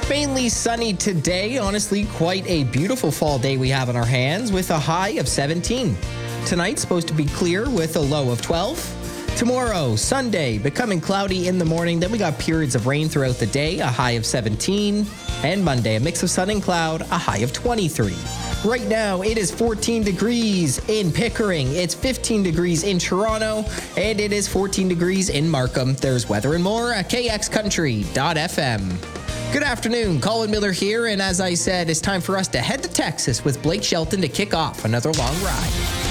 Mainly sunny today. Honestly, quite a beautiful fall day we have on our hands with a high of 17. Tonight's supposed to be clear with a low of 12. Tomorrow, Sunday, becoming cloudy in the morning. Then we got periods of rain throughout the day, a high of 17. And Monday, a mix of sun and cloud, a high of 23. Right now, it is 14 degrees in Pickering. It's 15 degrees in Toronto. And it is 14 degrees in Markham. There's weather and more at kxcountry.fm. Good afternoon, Colin Miller here, and as I said, it's time for us to head to Texas with Blake Shelton to kick off another long ride.